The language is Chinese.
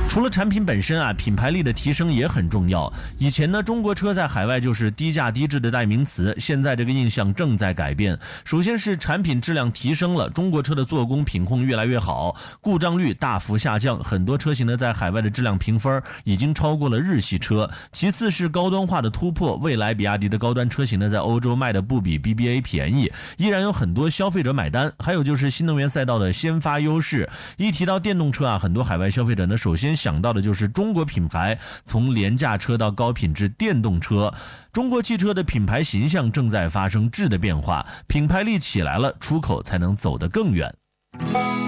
除了产品本身啊，品牌力的提升也很重要。以前呢，中国车在海外就是低价低质的代名词，现在这个印象正在改变。首先是产品质量提升了，中国车的做工品控越来越好，故障率大幅下降，很多车型呢在海外的质量评分已经超过了日系车。其次是高端化的突破，未来比亚迪的高端车型呢在欧洲卖的不比 BBA 便宜，依然有很多消费者买单。还有就是新能源赛道的先发优势，一提到电动车啊，很多海外消费者呢首先想到的就是中国品牌，从廉价车到高品质电动车。中国汽车的品牌形象正在发生质的变化，品牌力起来了，出口才能走得更远。